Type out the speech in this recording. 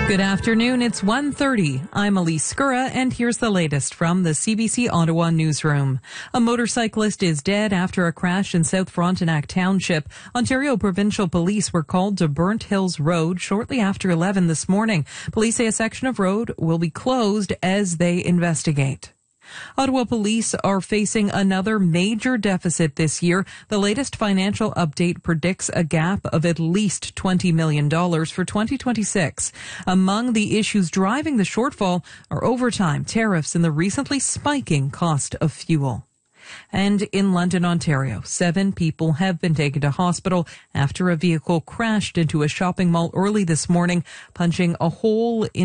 Good afternoon. It's 1:30. I'm Elise Skura, and here's the latest from the CBC Ottawa newsroom. A motorcyclist is dead after a crash in South Frontenac Township. Ontario Provincial Police were called to Burnt Hills Road shortly after 11 this morning. Police say a section of road will be closed as they investigate. Ottawa police are facing another major deficit this year. The latest financial update predicts a gap of at least $20 million for 2026. Among the issues driving the shortfall are overtime, tariffs, and the recently spiking cost of fuel. And in London, Ontario, 7 people have been taken to hospital after a vehicle crashed into a shopping mall early this morning, punching a hole in